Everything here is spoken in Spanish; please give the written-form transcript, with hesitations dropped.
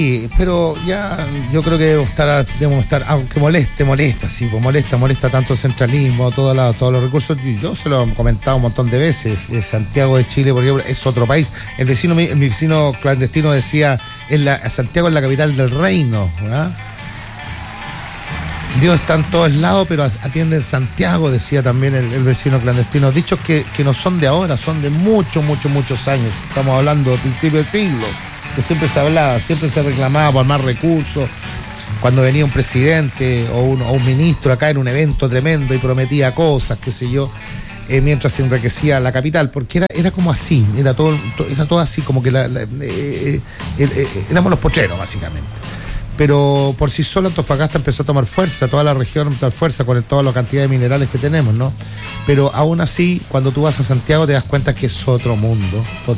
Sí, pero ya yo creo que debemos estar, aunque molesta, sí, pues molesta tanto el centralismo, todos los recursos. Yo se lo he comentado un montón de veces. Santiago de Chile, por ejemplo, es otro país. Mi vecino clandestino decía, Santiago es la capital del reino, ¿verdad? Dios está en todos lados, pero atiende en Santiago, decía también el vecino clandestino. Dichos que no son de ahora, son de muchos años. Estamos hablando de principio de siglo, que siempre se hablaba, siempre se reclamaba por más recursos. Cuando venía un presidente o un ministro acá en un evento tremendo y prometía cosas, qué sé yo, mientras se enriquecía la capital, porque era como así, era todo así, como que éramos los potreros, básicamente. Pero por sí solo Antofagasta empezó a tomar fuerza, toda la región tomar fuerza con toda la cantidad de minerales que tenemos, ¿no? Pero aún así, cuando tú vas a Santiago te das cuenta que es otro mundo,